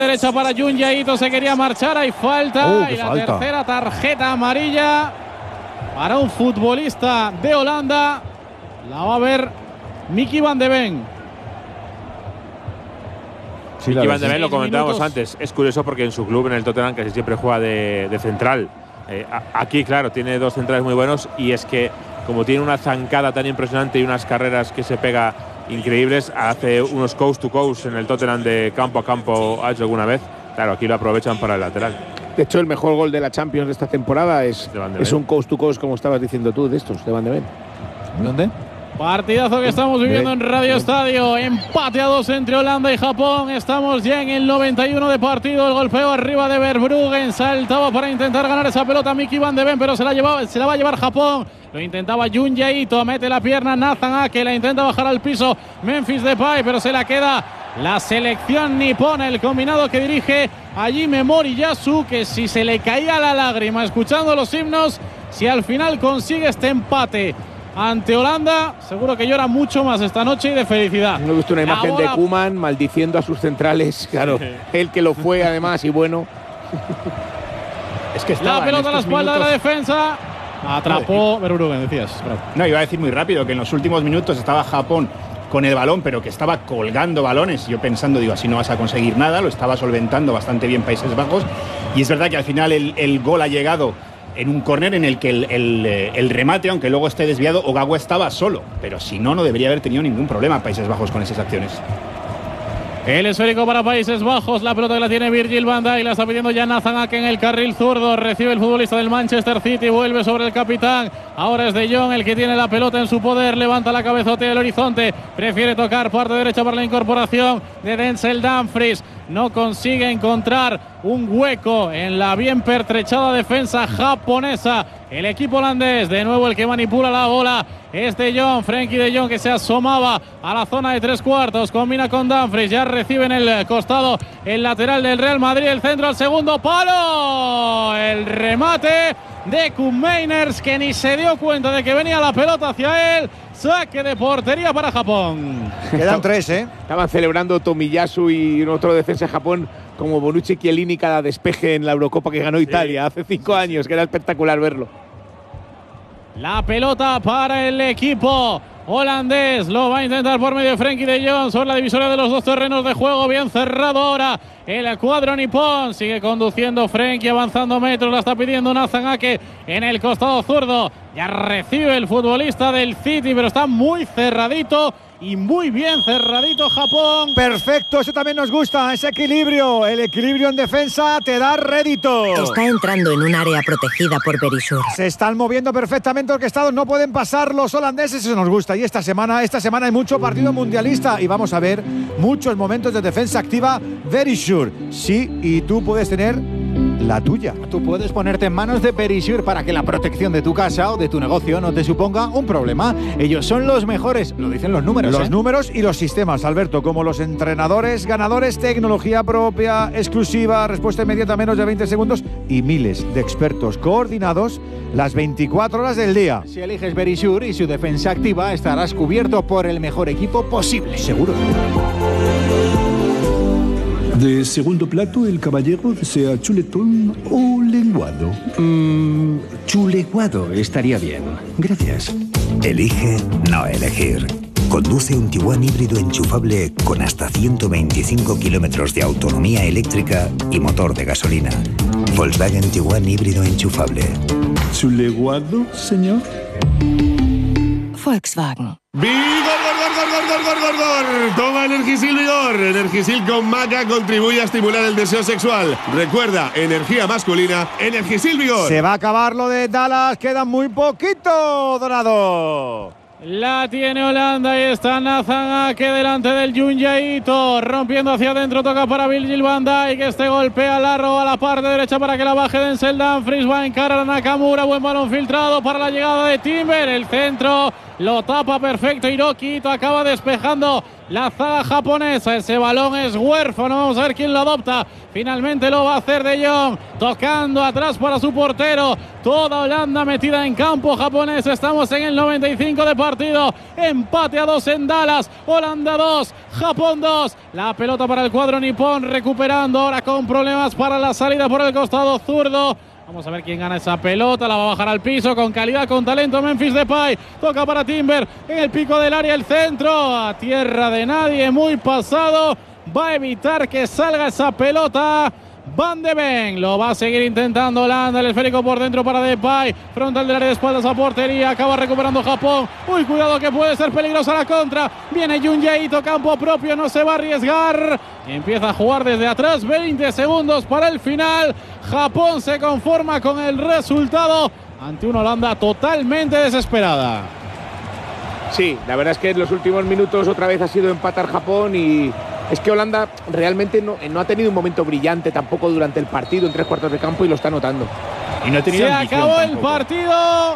Derecha para Junyaito, se quería marchar, hay falta y la tercera tarjeta amarilla para un futbolista de Holanda. La va a ver Mickey van de Ven. Sí, Mickey van de Ven, lo comentábamos antes, es curioso porque en su club, en el Tottenham, casi siempre juega de central. Aquí, claro, tiene dos centrales muy buenos y es que como tiene una zancada tan impresionante y unas carreras que se pega increíbles, hace unos coast to coast en el Tottenham de campo a campo, ha hecho alguna vez. Claro, aquí lo aprovechan para el lateral. De hecho, el mejor gol de la Champions de esta temporada es un coast to coast, como estabas diciendo tú, de estos, de Van de Ven. ¿Dónde? Partidazo que estamos viviendo en Radio Estadio. Empate a 2 entre Holanda y Japón. Estamos ya en el 91 de partido. El golpeo arriba de Verbruggen. Saltaba para intentar ganar esa pelota Mickey van de Ven, pero se la va a llevar Japón. Lo intentaba Junyaito. Mete la pierna Nathan Ake. La intenta bajar al piso Memphis Depay, pero se la queda la selección nipona. El combinado que dirige Hajime Moriyasu, que si se le caía la lágrima escuchando los himnos, si al final consigue este empate ante Holanda, seguro que llora mucho más esta noche y de felicidad. No he visto una imagen de Koeman maldiciendo a sus centrales, claro, él que lo fue además y bueno. Es que la pelota a la espalda de la defensa. Atrapó Verbruggen, decías. No, iba a decir muy rápido que en los últimos minutos estaba Japón con el balón, pero que estaba colgando balones. Yo pensando, digo, así no vas a conseguir nada. Lo estaba solventando bastante bien Países Bajos. Y es verdad que al final el gol ha llegado en un córner en el que el remate, aunque luego esté desviado, Ogawa estaba solo. Pero si no, no debería haber tenido ningún problema Países Bajos con esas acciones. El esférico para Países Bajos, la pelota que la tiene Virgil van Dijk, la está pidiendo ya Nathan Ake en el carril zurdo, recibe el futbolista del Manchester City, vuelve sobre el capitán, ahora es De Jong el que tiene la pelota en su poder, levanta la cabezotea del horizonte, prefiere tocar parte derecha para la incorporación de Denzel Dumfries, no consigue encontrar un hueco en la bien pertrechada defensa japonesa. El equipo holandés, de nuevo el que manipula la bola es De Jong, Frenkie De Jong, que se asomaba a la zona de tres cuartos, combina con Dumfries, ya recibe en el costado el lateral del Real Madrid, el centro al segundo palo, el remate de Koen Meiners, que ni se dio cuenta de que venía la pelota hacia él. Saque de portería para Japón. Quedan 3, Estaban celebrando Tomiyasu y otro defensa de Japón como Bonucci Chiellini cada despeje en la Eurocopa que ganó Italia hace 5 años, que era espectacular verlo. La pelota para el equipo holandés, lo va a intentar por medio de Frenkie de Jong sobre la divisoria de los dos terrenos de juego, bien cerrado ahora el cuadro nipón, sigue conduciendo Frenkie, avanzando metros, la está pidiendo Nathan Ake en el costado zurdo, ya recibe el futbolista del City, pero está muy cerradito y muy bien cerradito Japón. Perfecto, eso también nos gusta, ese equilibrio, el equilibrio en defensa te da rédito. Está entrando en un área protegida por Berisur. Se están moviendo perfectamente orquestados, no pueden pasar los holandeses, eso nos gusta. Y esta semana hay mucho partido mundialista y vamos a ver muchos momentos de defensa activa Berisur. Sí, y tú puedes tener la tuya. Tú puedes ponerte en manos de Berisur para que la protección de tu casa o de tu negocio no te suponga un problema. Ellos son los mejores, lo dicen los números. Los números y los sistemas, Alberto, como los entrenadores ganadores, tecnología propia, exclusiva, respuesta inmediata, menos de 20 segundos y miles de expertos coordinados las 24 horas del día. Si eliges Berisur y su defensa activa, estarás cubierto por el mejor equipo posible. Seguro. De segundo plato, el caballero desea chuletón o lenguado. Chuleguado estaría bien. Gracias. Elige no elegir. Conduce un Tiguan híbrido enchufable con hasta 125 kilómetros de autonomía eléctrica y motor de gasolina. Volkswagen Tiguan híbrido enchufable. ¿Chuleguado, señor? Volkswagen. ¡Vigor! Toma Energisil Vigor. Energisil con maca contribuye a estimular el deseo sexual. Recuerda, energía masculina, Energisil Vigor. Se va a acabar lo de Dallas, queda muy poquito, Dorado. La tiene Holanda y está Nathan Ake delante del Junyaito, rompiendo hacia adentro, toca para Virgil van Dijk, este golpea largo a la parte derecha para que la baje Denzel Dumfries, va a encarar a Nakamura, buen balón filtrado para la llegada de Timber, el centro lo tapa perfecto Hiroki, acaba despejando la zaga japonesa. Ese balón es huérfano, vamos a ver quién lo adopta. Finalmente lo va a hacer De Jong, tocando atrás para su portero. Toda Holanda metida en campo japonés. Estamos en el 95 de partido. Empate a 2 en Dallas. Holanda 2, Japón 2. La pelota para el cuadro nipón, recuperando ahora con problemas para la salida por el costado zurdo. Vamos a ver quién gana esa pelota, la va a bajar al piso con calidad, con talento. Memphis Depay, toca para Timber en el pico del área, el centro a tierra de nadie, muy pasado. Va a evitar que salga esa pelota Van de Ven, lo va a seguir intentando Holanda, el esférico por dentro para Depay, frontal del área de espaldas a portería, acaba recuperando Japón. Uy, cuidado que puede ser peligrosa la contra. Viene Jun Jae-ito, campo propio, no se va a arriesgar. Empieza a jugar desde atrás, 20 segundos para el final. Japón se conforma con el resultado ante una Holanda totalmente desesperada. Sí, la verdad es que en los últimos minutos otra vez ha sido empatar Japón y es que Holanda realmente no ha tenido un momento brillante tampoco durante el partido en 3/4 de campo y lo está notando. Y no ha tenido Se acabó el partido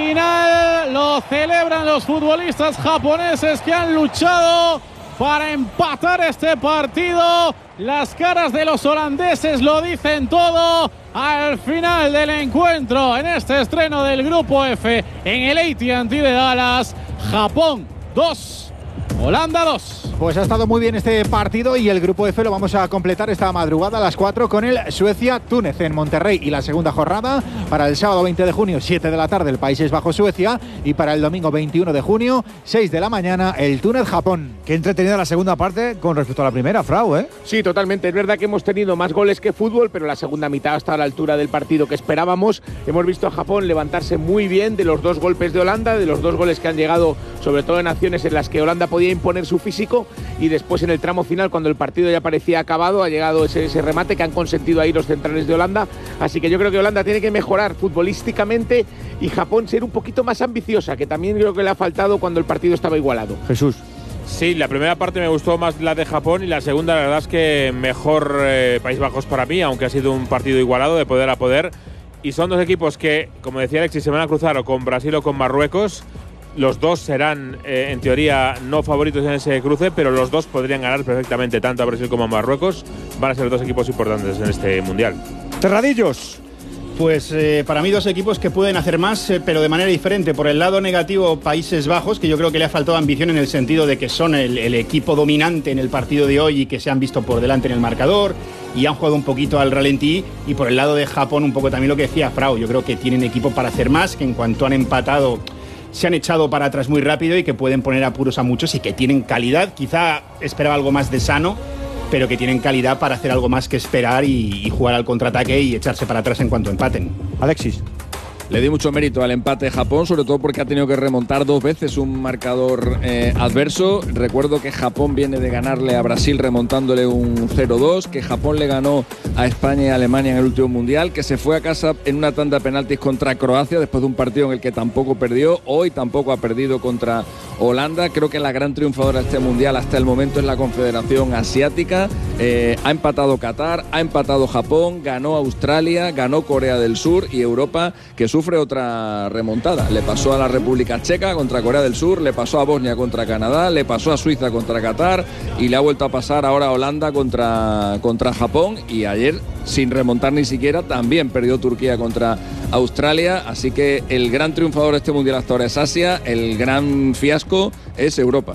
final, lo celebran los futbolistas japoneses que han luchado para empatar este partido. Las caras de los holandeses lo dicen todo. Al final del encuentro, en este estreno del Grupo F, en el AT&T de Dallas, Japón 2, Holanda 2. Pues ha estado muy bien este partido y el Grupo F lo vamos a completar esta madrugada a las 4 con el Suecia-Túnez en Monterrey y la segunda jornada para el sábado 20 de junio, 7 de la tarde, el Países Bajos-Suecia, y para el domingo 21 de junio, 6 de la mañana, el Túnez-Japón. Qué entretenida la segunda parte con respecto a la primera, Frau, ¿eh? Sí, totalmente. Es verdad que hemos tenido más goles que fútbol, pero la segunda mitad está a la altura del partido que esperábamos. Hemos visto a Japón levantarse muy bien de los 2 golpes de Holanda, de los 2 goles que han llegado, sobre todo en acciones en las que Holanda podía imponer su físico, y después en el tramo final, cuando el partido ya parecía acabado, ha llegado ese remate que han consentido ahí los centrales de Holanda. Así que yo creo que Holanda tiene que mejorar futbolísticamente y Japón ser un poquito más ambiciosa, que también creo que le ha faltado cuando el partido estaba igualado. Jesús. Sí, la primera parte me gustó más la de Japón y la segunda, la verdad es que mejor Países Bajos para mí, aunque ha sido un partido igualado de poder a poder. Y son dos equipos que, como decía Alexis, se van a cruzar o con Brasil o con Marruecos. Los dos serán, en teoría, no favoritos en ese cruce, pero los dos podrían ganar perfectamente, tanto a Brasil como a Marruecos. Van a ser dos equipos importantes en este Mundial. Terradillos. Pues para mí 2 equipos que pueden hacer más, pero de manera diferente. Por el lado negativo, Países Bajos, que yo creo que le ha faltado ambición en el sentido de que son el equipo dominante en el partido de hoy y que se han visto por delante en el marcador y han jugado un poquito al ralentí. Y por el lado de Japón, un poco también lo que decía Frau, yo creo que tienen equipo para hacer más, que en cuanto han empatado se han echado para atrás muy rápido y que pueden poner apuros a muchos y que tienen calidad. Quizá esperaba algo más de sano, pero que tienen calidad para hacer algo más que esperar y jugar al contraataque y echarse para atrás en cuanto empaten. Alexis. Le di mucho mérito al empate de Japón, sobre todo porque ha tenido que remontar 2 veces un marcador adverso. Recuerdo que Japón viene de ganarle a Brasil remontándole un 0-2, que Japón le ganó a España y a Alemania en el último Mundial, que se fue a casa en una tanda de penaltis contra Croacia después de un partido en el que tampoco perdió. Hoy tampoco ha perdido contra Holanda. Creo que la gran triunfadora de este Mundial hasta el momento es la Confederación Asiática. Ha empatado Qatar, ha empatado Japón, ganó Australia, ganó Corea del Sur y Europa, que sufre otra remontada. Le pasó a la República Checa contra Corea del Sur, le pasó a Bosnia contra Canadá, le pasó a Suiza contra Qatar y le ha vuelto a pasar ahora a Holanda contra Japón, y ayer, sin remontar ni siquiera, también perdió Turquía contra Australia. Así que el gran triunfador de este Mundial hasta ahora es Asia, el gran fiasco es Europa.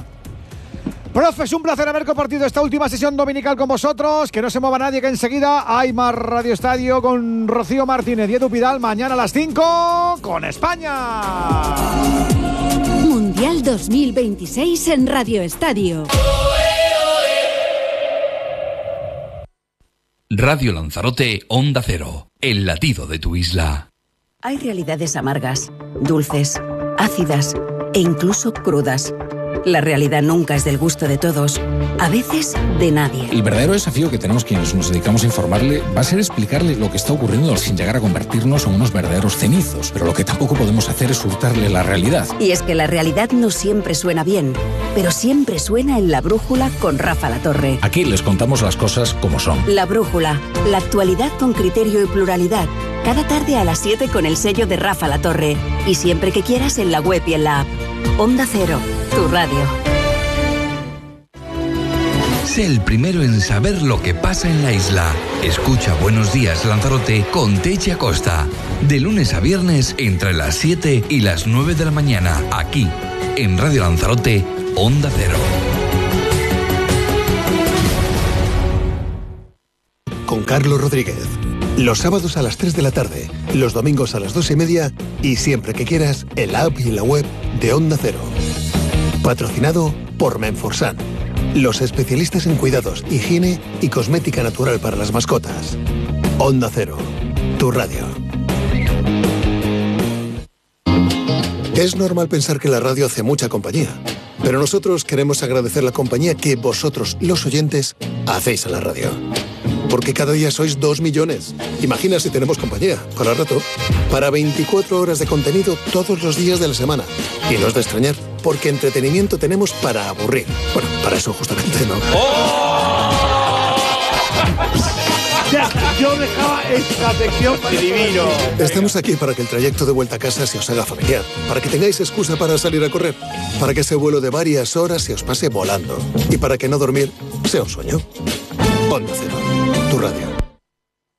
Profe, es un placer haber compartido esta última sesión dominical con vosotros. Que no se mueva nadie, que enseguida hay más Radio Estadio con Rocío Martínez y Edu Pidal. Mañana a las 5 con España. Mundial 2026 en Radio Estadio. Radio Lanzarote, Onda Cero, el latido de tu isla. Hay realidades amargas, dulces, ácidas e incluso crudas. La realidad nunca es del gusto de todos, a veces de nadie. El verdadero desafío que tenemos quienes nos dedicamos a informarle va a ser explicarle lo que está ocurriendo sin llegar a convertirnos en unos verdaderos cenizos. Pero lo que tampoco podemos hacer es hurtarle la realidad. Y es que la realidad no siempre suena bien, pero siempre suena en La Brújula con Rafa Latorre. Aquí les contamos las cosas como son. La Brújula, la actualidad con criterio y pluralidad. Cada tarde a las 7 con el sello de Rafa Latorre. Y siempre que quieras en la web y en la app. Onda Cero, tu radio. Sé el primero en saber lo que pasa en la isla. Escucha Buenos Días Lanzarote con Techi Acosta. De lunes a viernes entre las 7 y las 9 de la mañana. Aquí, en Radio Lanzarote, Onda Cero. Con Carlos Rodríguez. Los sábados a las 3 de la tarde, los domingos a las 2:30 y siempre que quieras en la app y en la web de Onda Cero. Patrocinado por Menforsan, los especialistas en cuidados, higiene y cosmética natural para las mascotas. Onda Cero, tu radio. Es normal pensar que la radio hace mucha compañía, pero nosotros queremos agradecer la compañía que vosotros, los oyentes, hacéis a la radio. Porque cada día sois 2 millones. Imagina si tenemos compañía, para rato, para 24 horas de contenido todos los días de la semana. Y no es de extrañar, porque entretenimiento tenemos para aburrir. Bueno, para eso justamente, ¿no? ¡Oh! Ya, yo dejaba esta sección para divino. Estamos aquí para que el trayecto de vuelta a casa se os haga familiar, para que tengáis excusa para salir a correr, para que ese vuelo de varias horas se os pase volando y para que no dormir sea un sueño. Onda Cero, tu radio.